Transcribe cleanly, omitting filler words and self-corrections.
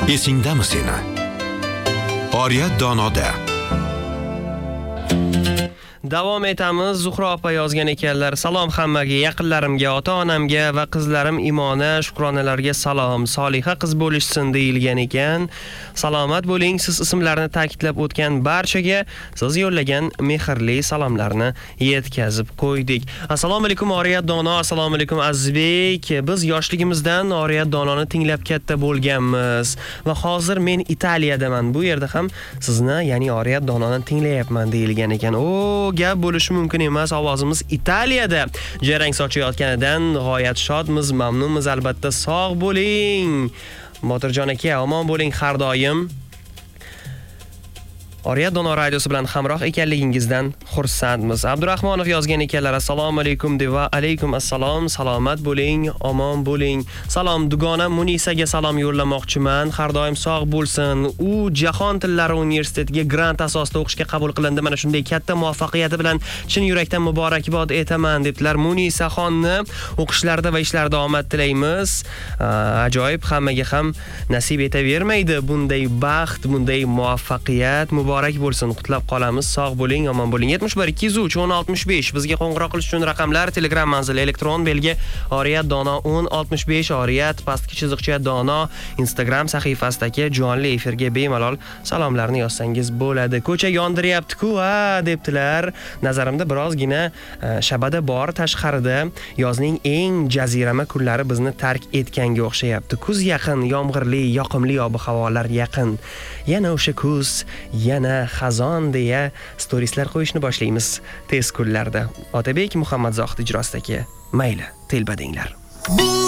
Esingdami seni? Oriyat donoda. Davom etamiz. Zuhra opa yozgan ekanlar. Salom hammaga, yaqinlarimga, ota-onamga va qizlarim Imona, Shukronalarga salom. Soliha qiz bo'lishsin deyilgan ekan. Salomat bo'ling. Siz ismlarni ta'kidlab o'tgan barchaga siz yo'llagan mehrli salomlarni yetkazib qo'ydik. Assalomu alaykum Oriyat dono, assalomu alaykum Azizbek. Biz yoshligimizdan Oriyat dononi tinglab katta bo'lganmiz va hozir men Italiyadaman. Bu yerda ham sizni, ya'ni Oriyat dononi tinglayapman deyilgan ekan. Gap bo'lishi mumkin emas. Ovozimiz Italiyada jarang sochayotganidan g'oyat shodmiz, mamnunmiz albatta. Sog' bo'ling. Motorjon aka, omon bo'ling har doim. Oriyat dono radiosi bilan hamroh ekanligingizdan xursandmiz. Abdurahmonov yozgan ekanlar. Assalomu alaykum deva alaykum assalom. Salomat bo'ling, omon bo'ling. Salom dugona Munisaga salom yo'llamoqchiman. Har doim sog' bo'lsin. U Jahon tillari universitetiga grant asosida o'qishga qabul qilindi. Mana shunday katta muvaffaqiyati bilan chin yurakdan muborakbod etaman debdilar. Munisaxonni o'qishlarda va ishlarida omad tilaymiz. Ajoyib, hammaga ham nasib etavermaydi bunday baxt, bunday muvaffaqiyat. Muborak bo'lsin. Qutlab qolamiz. Sog' bo'ling, omon bo'ling. 71 203 1065 bizga qo'ng'iroq qilish uchun raqamlar: Telegram manzili elektron belgi Oriyat dono 1065 Oriyat pastki chiziqcha dono Instagram sahifasidagi jonli efirga bemalol salomlarni yozsangiz bo'ladi. Ko'cha yondiryapti-ku, debdilar. Nazarimda birozgina shabada bor tashqarida. Yozning eng jazirama kunlari bizni tark etganga o'xshayapti. Kuz yaqin, yomg'irli, yoqimli ob-havolar yaqin. Yana o'sha kuz, yana xazon deya storieslar qo'yishni boshlaymiz tez kunlarda. Otabek Muhammad Zohid ijrosidagi Mayli telbadinglar.